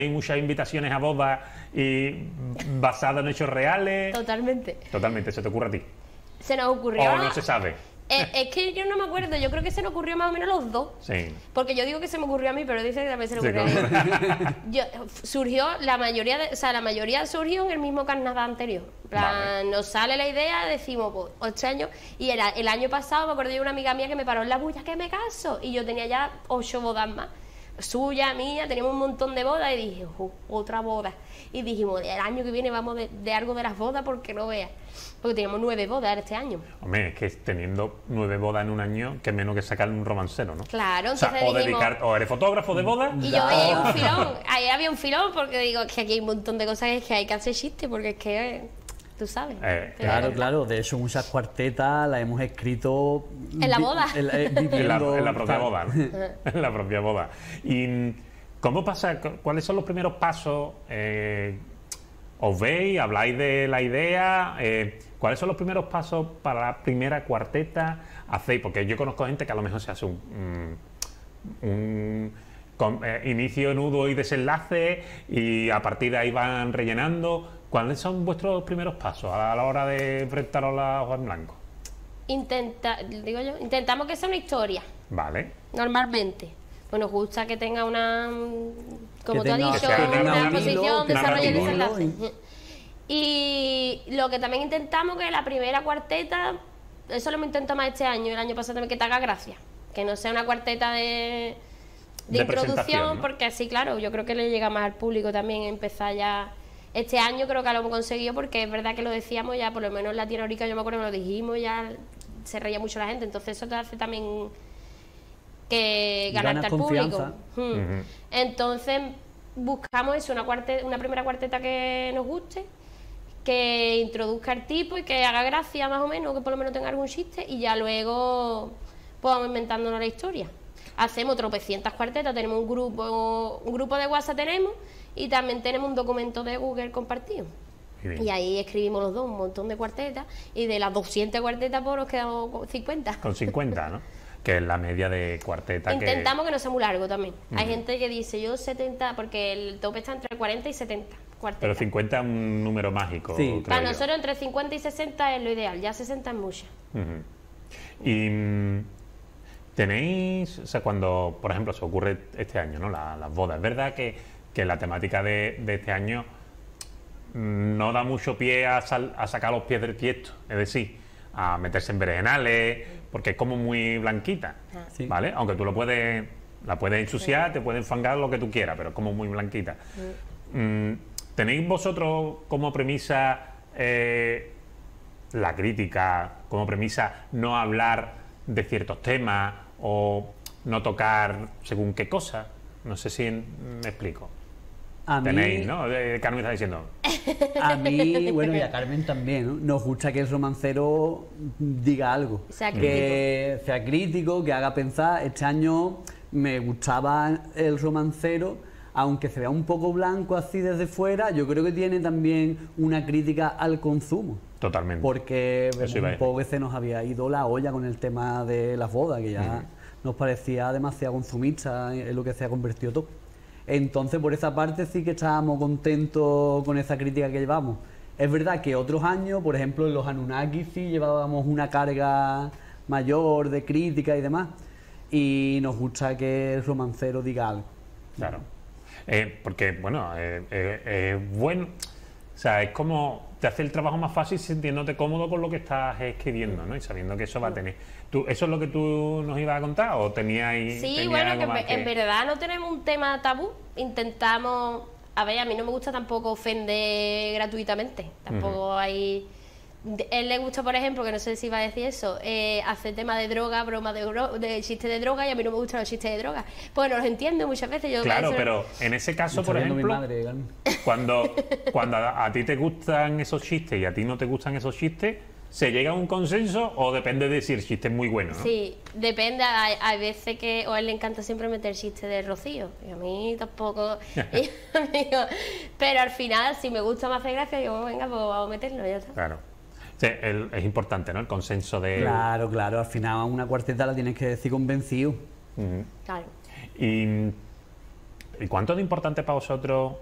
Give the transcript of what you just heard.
hay muchas invitaciones a bodas y basadas en hechos reales. Totalmente. Totalmente, ¿se te ocurre a ti? Se nos ocurrió... ¿O no se sabe? Es que yo no me acuerdo, yo creo que se nos ocurrió más o menos los dos. Sí. Porque yo digo que se me ocurrió a mí, pero dice que también se le ocurrió a él. Surgió, la mayoría surgió en el mismo carnaval anterior. En plan, nos sale la idea, decimos, pues, 8 años, y era el año pasado, me acuerdo de una amiga mía que me paró en la bulla que me caso, y yo tenía ya 8 bodas más. Suya, mía, teníamos un montón de bodas, y dije, otra boda. Y dijimos, el año que viene vamos de algo de las bodas, porque no veas. Porque teníamos 9 bodas este año. Hombre, es que teniendo 9 bodas en un año, que menos que sacar un romancero, ¿no? Claro, o sea, entonces o eres fotógrafo de bodas. Y yo veía un filón, ahí había un filón, porque digo que aquí hay un montón de cosas que hay que hacer chiste, porque es que, tú sabes. Claro, de hecho muchas cuartetas las hemos escrito... En la boda. En la propia boda, ¿no? En la propia boda. ¿Y cómo pasa? ¿Cuáles son los primeros pasos? ¿Os veis? ¿Habláis de la idea? ¿Cuáles son los primeros pasos para la primera cuarteta? ¿Hacéis? Porque yo conozco gente que a lo mejor se hace un inicio, nudo y desenlace, y a partir de ahí van rellenando. ¿Cuáles son vuestros primeros pasos a la hora de enfrentaros a la hoja en blanco? Intentamos que sea una historia. Vale. Normalmente. Pues nos gusta que tenga una, como tú has dicho, una posición, desarrollo y narrativa. desenlace. Y lo que también intentamos que la primera cuarteta, eso lo hemos intentado más este año, el año pasado también, que te haga gracia. Que no sea una cuarteta de introducción, ¿no? Porque así, claro, yo creo que le llega más al público también empezar ya. Este año creo que lo hemos conseguido, porque es verdad que lo decíamos ya, por lo menos en Latinoamérica, yo me acuerdo que lo dijimos, ya se reía mucho la gente, entonces eso te hace también que ganarte al público. Entonces buscamos eso, una primera cuarteta que nos guste, que introduzca el tipo y que haga gracia más o menos, que por lo menos tenga algún chiste, y ya luego pues vamos inventándonos la historia. Hacemos tropecientas cuartetas, tenemos un grupo de WhatsApp tenemos, y también tenemos un documento de Google compartido. Y ahí escribimos los dos un montón de cuartetas, y de las 200 cuartetas pues nos quedamos con 50. Con 50, ¿no? Que es la media de cuarteta. Intentamos que no sea muy largo también. Hay gente que dice, yo 70, porque el tope está entre 40 y 70 cuartetas. Pero 50 es un número mágico. Sí. Para nosotros entre 50 y 60 es lo ideal, ya 60 es mucho. Y tenéis, o sea, cuando, por ejemplo, se ocurre este año, ¿no? Las bodas. Es verdad que la temática de este año no da mucho pie a sacar los pies del tiesto, es decir, a meterse en berenjenales, porque es como muy blanquita, ¿vale? Aunque tú la puedes ensuciar, te puedes enfangar lo que tú quieras, pero es como muy blanquita. ¿Tenéis vosotros como premisa la crítica, como premisa no hablar de ciertos temas o no tocar según qué cosa? No sé si me explico. Tenéis, ¿no? Carmen está diciendo. A mí, bueno, y a Carmen también, ¿no? Nos gusta que el romancero diga algo. Que sea crítico, que haga pensar. Este año me gustaba el romancero, aunque se vea un poco blanco así desde fuera, yo creo que tiene también una crítica al consumo. Totalmente. Porque un poco que se nos había ido la olla con el tema de las bodas, que ya nos parecía demasiado consumista en lo que se ha convertido todo. Entonces, por esa parte sí que estábamos contentos con esa crítica que llevamos. Es verdad que otros años, por ejemplo, en los Anunnaki sí llevábamos una carga mayor de crítica y demás, y nos gusta que el romancero diga algo. Claro. Porque, bueno, bueno, o sea, es como te hace el trabajo más fácil sintiéndote cómodo con lo que estás escribiendo, ¿no? Y sabiendo que eso va a tener. ¿Eso es lo que tú nos ibas a contar o teníais? Sí, bueno, que en verdad no tenemos un tema tabú. Intentamos, a ver, a mí no me gusta tampoco ofender gratuitamente. Tampoco hay. Él le gusta, por ejemplo, que no sé si iba a decir eso, hacer tema de droga, broma de chistes de droga, y a mí no me gustan los chistes de droga. Pues no los entiendo muchas veces. Claro, pero en ese caso, por ejemplo, cuando a ti te gustan esos chistes y a ti no te gustan esos chistes, ¿se llega a un consenso o depende de si el chiste es muy bueno, ¿no? Sí, depende. Hay veces que a él le encanta siempre meter chistes de Rocío, y a mí tampoco. Pero al final, si me gusta más hacer gracia, yo, venga, pues vamos a meterlo, ya está. Claro. Sí, es importante, ¿no? El consenso de... Claro, al final una cuarteta la tienes que decir convencido. Claro. Y ¿Y cuánto de importante para vosotros